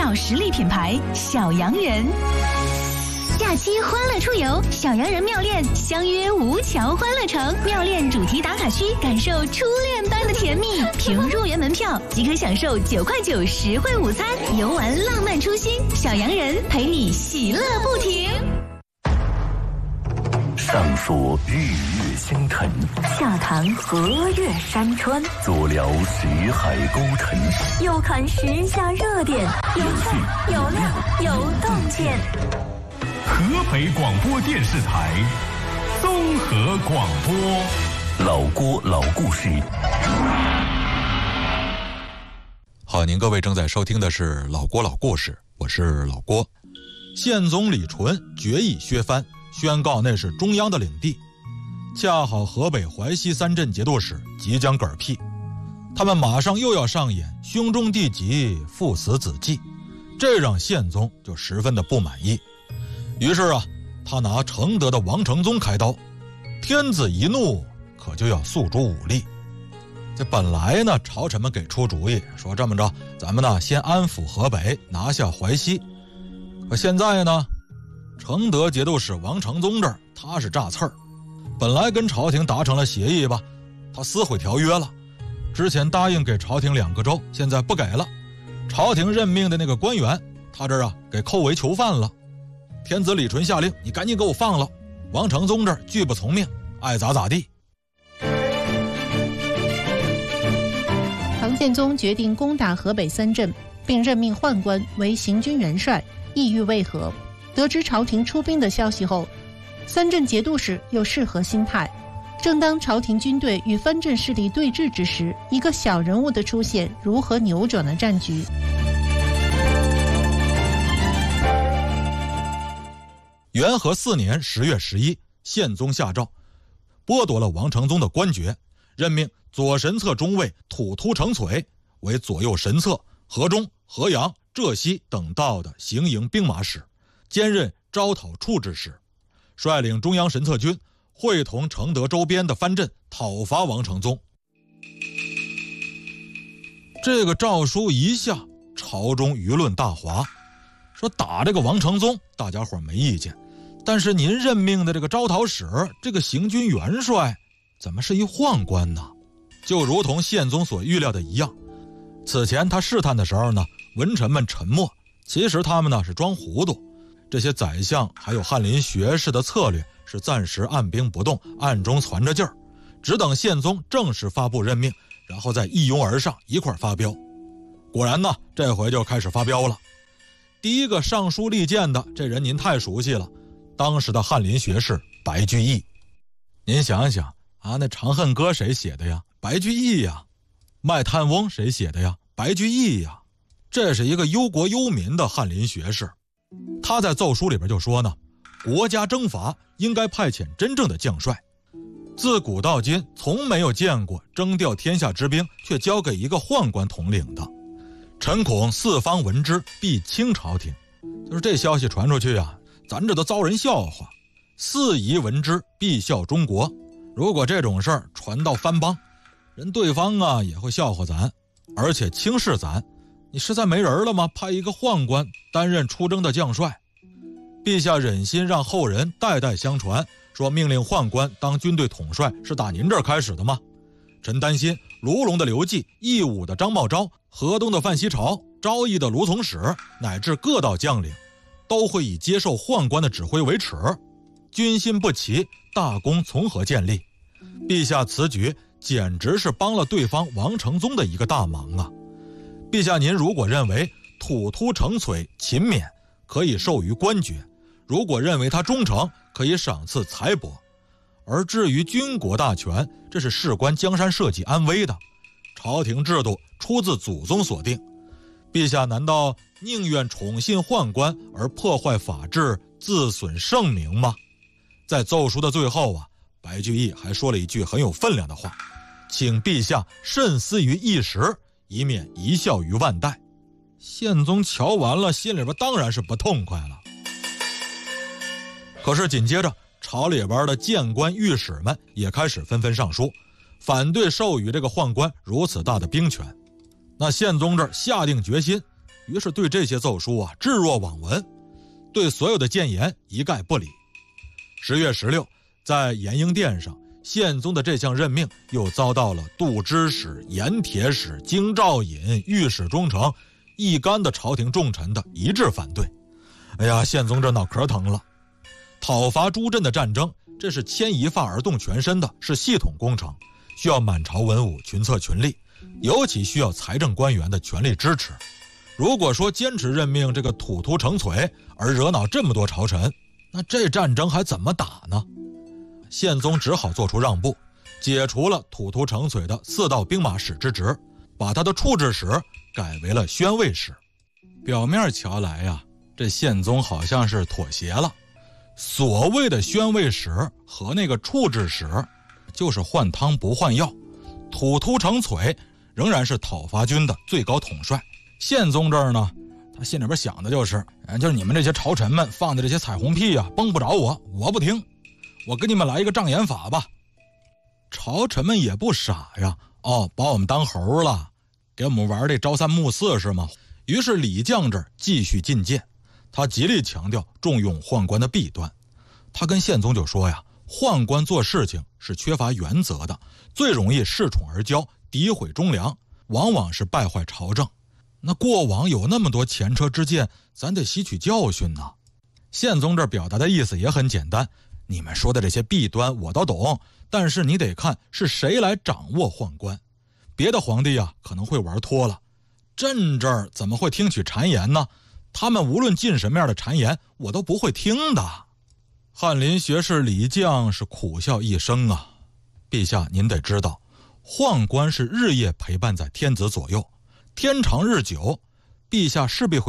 岛实力品牌小洋人。假期欢乐出游，小洋人妙恋相约吴桥欢乐城，妙恋主题打卡区，感受初恋般的甜蜜。凭入园门票即可享受9.9块实惠午餐，游玩浪漫初心。小洋人陪你喜乐不停。 上说日月星辰， 下谈河岳山川， 左聊识海沟沉， 右看时下热点，有趣有料有洞见。 河北广播电视台综合广播， 老郭老故事。 好，您各位正在收听的是老郭老故事，我是老郭。宪宗李纯决议削藩，宣告那是中央的领地。恰好河北淮西3镇节度使即将嗝屁，他们马上又要上演兄终弟及父死子继，这让宪宗就十分的不满意。于是他拿承德的王承宗开刀，天子一怒，可就要诉诸武力。这本来呢，朝臣们给出主意说这么着，咱们呢先安抚河北，拿下淮西。可现在呢，承德节度使王承宗这儿他是炸刺儿，本来跟朝廷达成了协议吧，他撕毁条约了。之前答应给朝廷2个州，现在不给了。朝廷任命的那个官员，他这儿给扣为囚犯了。天子李纯下令，你赶紧给我放了。王承宗这儿拒不从命，爱咋咋地。 唐宪宗决定攻打河北3镇，并任命宦官为行军元帅，意欲为和。得知朝廷出兵的消息后，3镇节度使又是何心态？正当朝廷军队与藩镇势力对峙之时，一个小人物的出现如何扭转了战局？ 元和4年10月11，宪宗下诏，剥夺了王承宗的官爵，任命左神策中尉土突成璀为左右神策、河中、河阳、浙西等道的行营兵马使，兼任招讨处置使，率领中央神策军会同承德周边的藩镇讨伐王承宗。这个诏书一下，朝中舆论大哗，说打这个王承宗大家伙没意见，但是您任命的这个招讨使，这个行军元帅怎么是一宦官呢？就如同宪宗所预料的一样，此前他试探的时候呢，文臣们沉默，其实他们呢是装糊涂。这些宰相还有翰林学士的策略是暂时按兵不动，暗中攒着劲儿，只等宪宗正式发布任命，然后再一拥而上一块发飙。果然呢，这回就开始发飙了。第一个上书力荐的这人您太熟悉了，当时的翰林学士白居易。您想想那长恨歌谁写的呀？白居易呀。卖炭翁谁写的呀？白居易呀。这是一个忧国忧民的翰林学士。他在奏书里边就说呢，国家征伐应该派遣真正的将帅，自古到今从没有见过征调天下之兵却交给一个宦官统领的。臣恐四方闻之，必轻朝廷。就是这消息传出去咱这都遭人笑话。四夷闻之，必笑中国。如果这种事儿传到藩邦，人对方也会笑话咱，而且轻视咱。你实在没人了吗？派一个宦官担任出征的将帅。陛下忍心让后人代代相传，说命令宦官当军队统帅是打您这儿开始的吗？臣担心卢龙的刘季、义武的张茂昭、河东的范希朝、昭义的卢从史，乃至各道将领，都会以接受宦官的指挥为耻。军心不齐，大功从何建立？陛下此举简直是帮了对方王承宗的一个大忙啊！陛下您如果认为土突成璀勤勉，可以授予官爵；如果认为他忠诚，可以赏赐财帛。而至于军国大权，这是事关江山社稷安危的，朝廷制度出自祖宗所定。陛下难道宁愿宠信宦官而破坏法治，自损圣明吗？在奏书的最后白居易还说了一句很有分量的话，请陛下慎思于一时，以免贻笑于万代。宪宗瞧完了，心里边当然是不痛快了。可是紧接着朝里边的谏官御史们也开始纷纷上书，反对授予这个宦官如此大的兵权。那宪宗这儿下定决心， 于是对这些奏书啊置若罔闻，对所有的谏言一概不理。10月16，在延英殿上，宪宗的这项任命又遭到了杜支使、盐铁使、京兆尹、御史中丞一干的朝廷重臣的一致反对。哎呀，宪宗这脑壳疼了。讨伐诸镇的战争，这是牵一发而动全身的，是系统工程，需要满朝文武群策群力，尤其需要财政官员的全力支持。如果说坚持任命这个土突成璀而惹恼这么多朝臣，那这战争还怎么打呢？宪宗只好做出让步，解除了土突成璀的4道兵马使之职，把他的处置使改为了宣慰使。表面瞧来呀，这宪宗好像是妥协了。所谓的宣慰使和那个处置使就是换汤不换药。土突成璀仍然是讨伐军的最高统帅，宪宗这儿呢，他心里边想的就是你们这些朝臣们放的这些彩虹屁啊，崩不着我不听，我给你们来一个障眼法吧。朝臣们也不傻呀，把我们当猴了，给我们玩这朝三暮四是吗？于是李绛这儿继续进谏，他极力强调重用宦官的弊端。他跟宪宗就说呀，宦官做事情是缺乏原则的，最容易恃宠而骄，诋毁忠良，往往是败坏朝政。那过往有那么多前车之鉴，咱得吸取教训呢。宪宗这表达的意思也很简单，你们说的这些弊端我都懂，但是你得看是谁来掌握宦官。别的皇帝啊可能会玩脱了，朕这儿怎么会听取谗言呢？他们无论进什么样的谗言，我都不会听的。翰林学士李绛是苦笑一声啊，陛下您得知道，宦官是日夜陪伴在天子左右，天长日久，陛下势必会